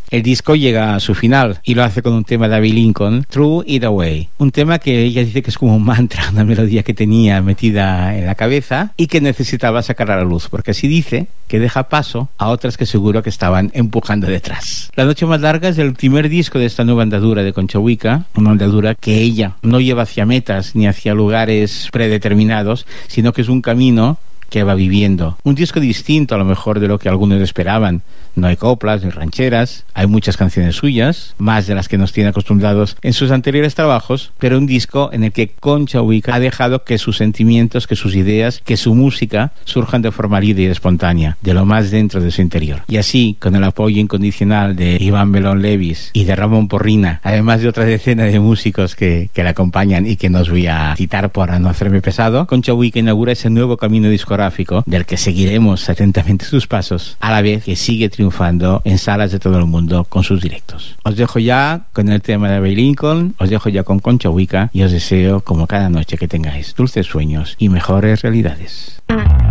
El disco llega a su final y lo hace con un tema de Abbey Lincoln, Threw It Away. Un tema que ella dice que es como un mantra, una melodía que tenía metida en la cabeza y que necesitaba sacar a la luz, porque así dice que deja paso a otras que seguro que estaban empujando detrás. La noche más larga es el primer disco de esta nueva andadura de Concha Huica, una andadura que ella no lleva hacia metas ni hacia lugares predeterminados, sino que es un camino que va viviendo. Un disco distinto a lo mejor de lo que algunos esperaban. No hay coplas ni rancheras, hay muchas canciones suyas, más de las que nos tiene acostumbrados en sus anteriores trabajos, pero un disco en el que Concha Huica ha dejado que sus sentimientos, que sus ideas, que su música surjan de forma libre y espontánea, de lo más dentro de su interior. Y así, con el apoyo incondicional de Iván Belón Levis y de Ramón Porrina, además de otra decena de músicos que le acompañan y que no os voy a citar para no hacerme pesado, Concha Huica inaugura ese nuevo camino discográfico del que seguiremos atentamente sus pasos, a la vez que sigue triunfando en salas de todo el mundo con sus directos. Os dejo ya con el tema de Abbey Lincoln, os dejo ya con Concha Huica y os deseo, como cada noche, que tengáis dulces sueños y mejores realidades.